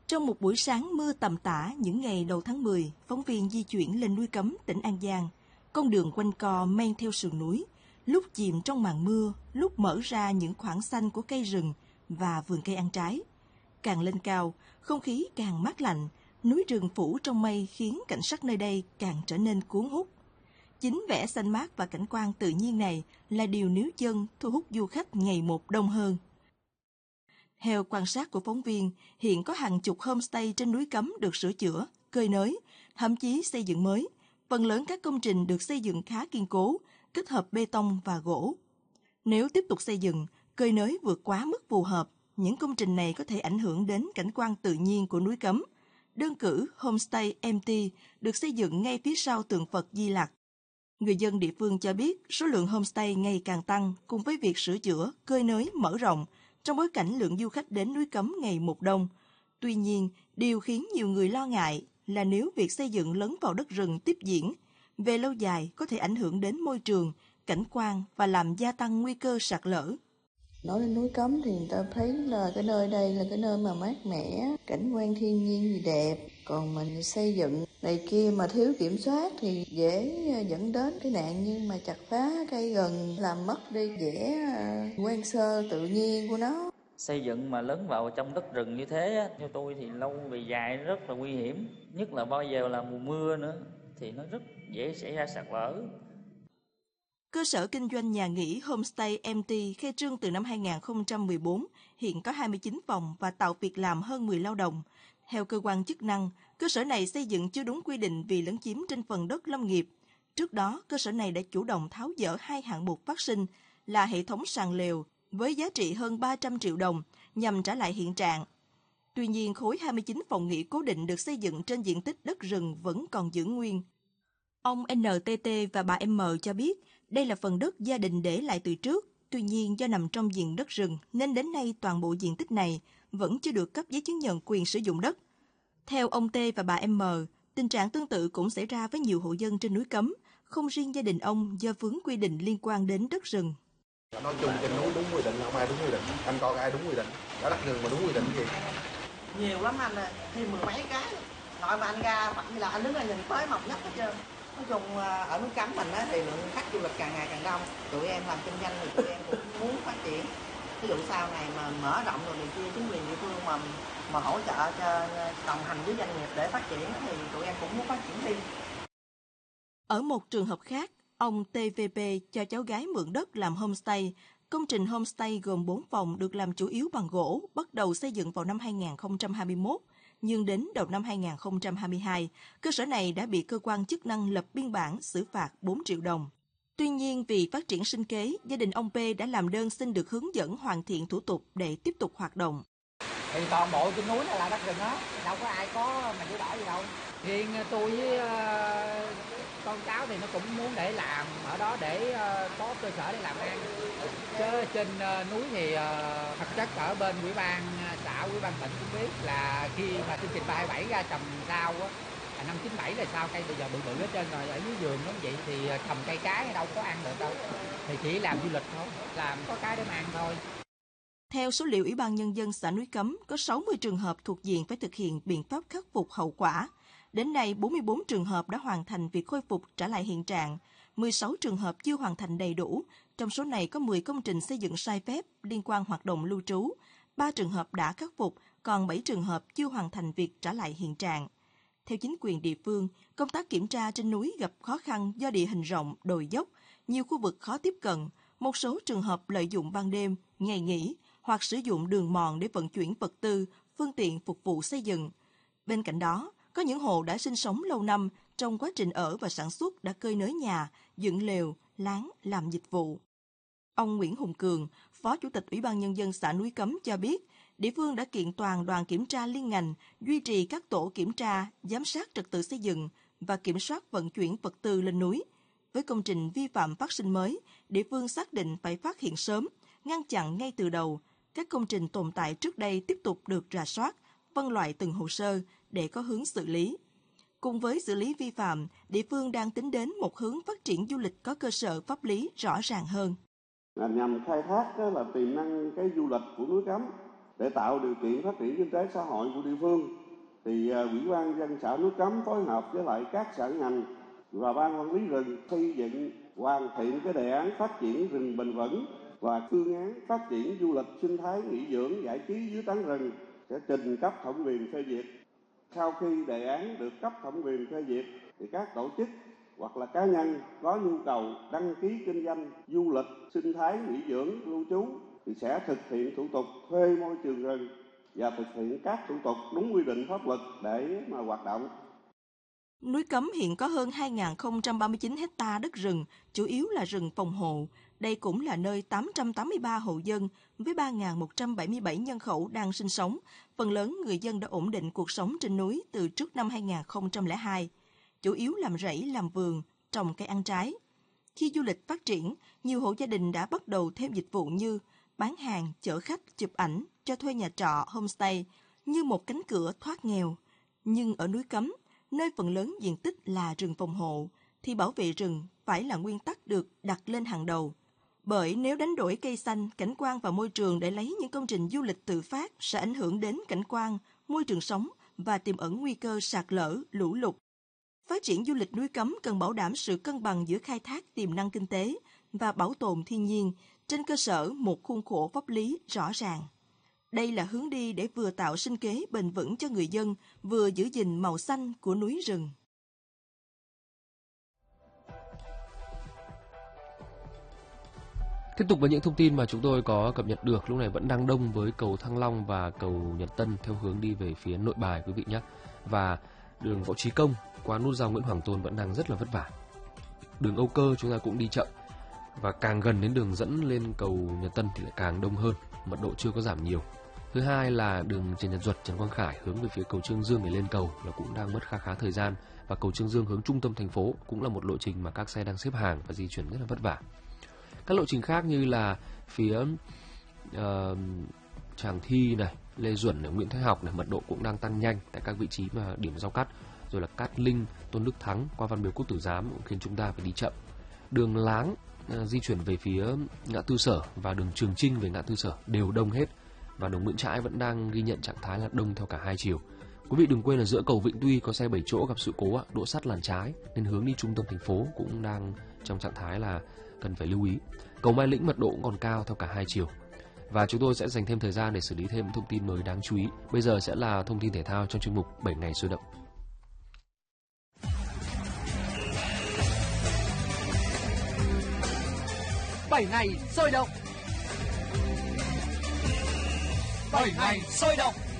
Trong một buổi sáng mưa tầm tã những ngày đầu tháng 10, phóng viên di chuyển lên núi Cấm, tỉnh An Giang. Con đường quanh co men theo sườn núi, lúc chìm trong màn mưa, lúc mở ra những khoảng xanh của cây rừng và vườn cây ăn trái. Càng lên cao, không khí càng mát lạnh, núi rừng phủ trong mây khiến cảnh sắc nơi đây càng trở nên cuốn hút. Chính vẻ xanh mát và cảnh quan tự nhiên này là điều níu chân thu hút du khách ngày một đông hơn. Theo quan sát của phóng viên, hiện có hàng chục homestay trên núi Cấm được sửa chữa, cơi nới, thậm chí xây dựng mới. Phần lớn các công trình được xây dựng khá kiên cố, kết hợp bê tông và gỗ. Nếu tiếp tục xây dựng, cơi nới vượt quá mức phù hợp, những công trình này có thể ảnh hưởng đến cảnh quan tự nhiên của núi Cấm. Đơn cử, homestay Empty được xây dựng ngay phía sau tượng Phật Di Lặc. Người dân địa phương cho biết số lượng homestay ngày càng tăng cùng với việc sửa chữa, cơi nới, mở rộng trong bối cảnh lượng du khách đến núi Cấm ngày một đông. Tuy nhiên, điều khiến nhiều người lo ngại là nếu việc xây dựng lấn vào đất rừng tiếp diễn, về lâu dài có thể ảnh hưởng đến môi trường, cảnh quan và làm gia tăng nguy cơ sạt lở. Nói đến núi Cấm thì người ta thấy là cái nơi đây là cái nơi mà mát mẻ, cảnh quan thiên nhiên thì đẹp. Còn mình xây dựng này kia mà thiếu kiểm soát thì dễ dẫn đến cái nạn như mà chặt phá cây rừng, làm mất đi vẻ nguyên sơ tự nhiên của nó. Xây dựng mà lấn vào trong đất rừng như thế, theo tôi thì lâu về dài rất là nguy hiểm. Nhất là bao giờ là mùa mưa nữa thì nó rất dễ xảy ra sạt lở. Cơ sở kinh doanh nhà nghỉ Homestay Empty khai trương từ năm 2014, hiện có 29 phòng và tạo việc làm hơn 10 lao động. Theo cơ quan chức năng, cơ sở này xây dựng chưa đúng quy định vì lấn chiếm trên phần đất lâm nghiệp. Trước đó, cơ sở này đã chủ động tháo dỡ 2 hạng mục phát sinh là hệ thống sàn lều với giá trị hơn 300 triệu đồng nhằm trả lại hiện trạng. Tuy nhiên, khối 29 phòng nghỉ cố định được xây dựng trên diện tích đất rừng vẫn còn giữ nguyên. Ông NTT và bà M cho biết đây là phần đất gia đình để lại từ trước. Tuy nhiên, do nằm trong diện đất rừng nên đến nay toàn bộ diện tích này vẫn chưa được cấp giấy chứng nhận quyền sử dụng đất. Theo ông T và bà M, tình trạng tương tự cũng xảy ra với nhiều hộ dân trên núi Cấm, không riêng gia đình ông do vướng quy định liên quan đến đất rừng. Nói chung trên núi đúng quy định, không ai đúng quy định. Anh coi ai đúng quy định, đã đất rừng mà đúng quy định gì? Nhiều lắm anh ơi, thêm 10 mấy cái. Nội mà anh ra hoặc như là anh đứng ra nhìn tới mọc nhất hết trơn. Nói chung ở núi Cấm mình thì lượng khách du lịch càng ngày càng đông. Tụi em làm kinh doanh thì tụi em cũng muốn phát triển. Ví dụ sau này mà mở rộng rồi này kia, chính quyền địa phương mà hỗ trợ cho đồng hành với doanh nghiệp để phát triển thì tụi em cũng muốn phát triển thêm. Ở một trường hợp khác, ông TVP cho cháu gái mượn đất làm homestay. Công trình homestay gồm 4 phòng được làm chủ yếu bằng gỗ, bắt đầu xây dựng vào năm 2021. Nhưng đến đầu năm 2022, cơ sở này đã bị cơ quan chức năng lập biên bản xử phạt 4 triệu đồng. Tuy nhiên, vì phát triển sinh kế, gia đình ông P đã làm đơn xin được hướng dẫn hoàn thiện thủ tục để tiếp tục hoạt động. Thì toàn bộ trên núi này là đất rừng đó, đâu có ai có mà sửa đổi gì đâu. Riêng tôi với con cháu thì nó cũng muốn để làm ở đó để có cơ sở để làm ăn. Chứ trên núi thì thực chất ở bên ủy ban xã, ủy ban tỉnh cũng biết là khi mà chương trình 327 ra trồng rau á, năm 97 là sao cây bây giờ bự bự hết trơn rồi, ở dưới vườn nó vậy thì trồng cây cái đâu có ăn được đâu, thì chỉ làm du lịch thôi, làm có cái để mà ăn thôi. Theo số liệu Ủy ban Nhân dân xã Núi Cấm, có 60 trường hợp thuộc diện phải thực hiện biện pháp khắc phục hậu quả. Đến nay, 44 trường hợp đã hoàn thành việc khôi phục trả lại hiện trạng, 16 trường hợp chưa hoàn thành đầy đủ. Trong số này có 10 công trình xây dựng sai phép liên quan hoạt động lưu trú, 3 trường hợp đã khắc phục, còn 7 trường hợp chưa hoàn thành việc trả lại hiện trạng. Theo chính quyền địa phương, công tác kiểm tra trên núi gặp khó khăn do địa hình rộng, đồi dốc, nhiều khu vực khó tiếp cận, một số trường hợp lợi dụng ban đêm, ngày nghỉ hoặc sử dụng đường mòn để vận chuyển vật tư, phương tiện phục vụ xây dựng. Bên cạnh đó, có những hộ đã sinh sống lâu năm, trong quá trình ở và sản xuất đã cơi nới nhà, dựng lều, lán, làm dịch vụ. Ông Nguyễn Hùng Cường, Phó Chủ tịch Ủy ban Nhân dân xã Núi Cấm cho biết, địa phương đã kiện toàn đoàn kiểm tra liên ngành, duy trì các tổ kiểm tra, giám sát trật tự xây dựng và kiểm soát vận chuyển vật tư lên núi. Với công trình vi phạm phát sinh mới, địa phương xác định phải phát hiện sớm, ngăn chặn ngay từ đầu. Các công trình tồn tại trước đây tiếp tục được rà soát, phân loại từng hồ sơ để có hướng xử lý. Cùng với xử lý vi phạm, địa phương đang tính đến một hướng phát triển du lịch có cơ sở pháp lý rõ ràng hơn. Nhằm khai thác là tiềm năng cái du lịch của núi Cấm. Để tạo điều kiện phát triển kinh tế xã hội của địa phương, thì Ủy ban nhân dân xã Núi Cấm phối hợp với lại các sở ngành và ban quản lý rừng xây dựng hoàn thiện cái đề án phát triển rừng bền vững và phương án phát triển du lịch sinh thái nghỉ dưỡng giải trí dưới tán rừng sẽ trình cấp thẩm quyền phê duyệt. Sau khi đề án được cấp thẩm quyền phê duyệt thì các tổ chức hoặc là cá nhân có nhu cầu đăng ký kinh doanh du lịch sinh thái nghỉ dưỡng lưu trú thì sẽ thực hiện thủ tục thuê môi trường rừng và thực hiện các thủ tục đúng quy định pháp luật để mà hoạt động. Núi Cấm hiện có hơn 2.039 hecta đất rừng, chủ yếu là rừng phòng hộ. Đây cũng là nơi 883 hộ dân với 3.177 nhân khẩu đang sinh sống. Phần lớn người dân đã ổn định cuộc sống trên núi từ trước năm 2002. Chủ yếu làm rẫy, làm vườn, trồng cây ăn trái. Khi du lịch phát triển, nhiều hộ gia đình đã bắt đầu thêm dịch vụ như bán hàng, chở khách, chụp ảnh, cho thuê nhà trọ, homestay, như một cánh cửa thoát nghèo. Nhưng ở núi Cấm, nơi phần lớn diện tích là rừng phòng hộ, thì bảo vệ rừng phải là nguyên tắc được đặt lên hàng đầu. Bởi nếu đánh đổi cây xanh, cảnh quan và môi trường để lấy những công trình du lịch tự phát sẽ ảnh hưởng đến cảnh quan, môi trường sống và tiềm ẩn nguy cơ sạt lở, lũ lụt. Phát triển du lịch núi Cấm cần bảo đảm sự cân bằng giữa khai thác tiềm năng kinh tế và bảo tồn thiên nhiên trên cơ sở một khuôn khổ pháp lý rõ ràng. Đây là hướng đi để vừa tạo sinh kế bền vững cho người dân, vừa giữ gìn màu xanh của núi rừng. Tiếp tục với những thông tin mà chúng tôi có cập nhật được, lúc này vẫn đang đông với cầu Thăng Long và cầu Nhật Tân theo hướng đi về phía Nội Bài quý vị nhé. Và đường Võ Trí Công qua nút giao Nguyễn Hoàng Tôn vẫn đang rất là vất vả. Đường Âu Cơ chúng ta cũng đi chậm, và càng gần đến đường dẫn lên cầu Nhật Tân thì lại càng đông hơn, mật độ chưa có giảm nhiều. Thứ hai là đường Trần Nhật Duật, Trần Quang Khải hướng về phía cầu Trương Dương để lên cầu là cũng đang mất khá thời gian, và cầu Trương Dương hướng trung tâm thành phố cũng là một lộ trình mà các xe đang xếp hàng và di chuyển rất là vất vả. Các lộ trình khác như là phía Tràng Thi này, Lê Duẩn, Nguyễn Thái Học này, mật độ cũng đang tăng nhanh tại các vị trí mà điểm giao cắt, rồi là Cát Linh, Tôn Đức Thắng qua Văn Miếu Quốc Tử Giám cũng khiến chúng ta phải đi chậm. Đường Láng di chuyển về phía ngã tư Sở và đường Trường Trinh về ngã tư Sở đều đông hết, và đường Nguyễn Trãi vẫn đang ghi nhận trạng thái là đông theo cả hai chiều. Quý vị đừng quên là giữa cầu Vĩnh Tuy có xe 7 chỗ gặp sự cố đỗ sắt làn trái nên hướng đi trung tâm thành phố cũng đang trong trạng thái là cần phải lưu ý. Cầu Mai Lĩnh mật độ cũng còn cao theo cả hai chiều. Và chúng tôi sẽ dành thêm thời gian để xử lý thêm thông tin mới đáng chú ý. Bây giờ sẽ là thông tin thể thao trong chuyên mục 7 ngày sôi động. 7 ngày sôi động. 7 ngày sôi động.